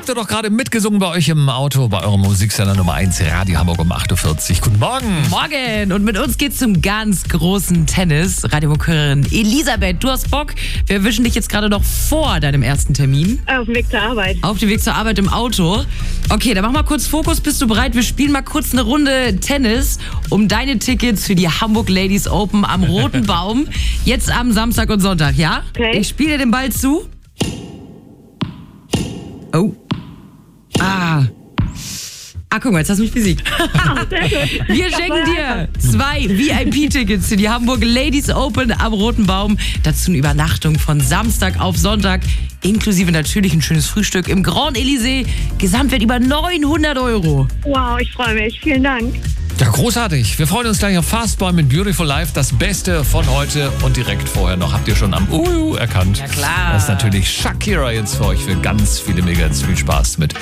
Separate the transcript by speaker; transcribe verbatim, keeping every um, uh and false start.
Speaker 1: Habt ihr doch gerade mitgesungen bei euch im Auto, bei eurem Musiksender Nummer eins, Radio Hamburg um acht Uhr vierzig. Guten Morgen.
Speaker 2: Morgen. Und mit uns geht's zum ganz großen Tennis. Radiomokerin Elisabeth, du hast Bock. Wir erwischen dich jetzt gerade noch vor deinem ersten Termin.
Speaker 3: Auf dem Weg zur Arbeit.
Speaker 2: Auf dem Weg zur Arbeit im Auto. Okay, dann mach mal kurz Fokus. Bist du bereit? Wir spielen mal kurz eine Runde Tennis um deine Tickets für die Hamburg Ladies Open am Roten Baum. Jetzt am Samstag und Sonntag, ja?
Speaker 3: Okay.
Speaker 2: Ich spiele den Ball zu. Oh. Ah. Ah, guck mal, jetzt hast du mich besiegt.
Speaker 3: Ah, sehr gut.
Speaker 2: Wir schenken dir zwei V I P-Tickets für die Hamburg Ladies Open am Roten Baum. Dazu eine Übernachtung von Samstag auf Sonntag, inklusive natürlich ein schönes Frühstück im Grand Elysée. Gesamtwert über neunhundert Euro.
Speaker 3: Wow, ich freue mich. Vielen Dank.
Speaker 1: Ja, großartig. Wir freuen uns gleich auf Fastboy mit Beautiful Life. Das Beste von heute und direkt vorher noch. Habt ihr schon am Uhu erkannt?
Speaker 2: Ja, klar.
Speaker 1: Das ist natürlich Shakira jetzt für euch für ganz viele Mega. Viel Spaß mit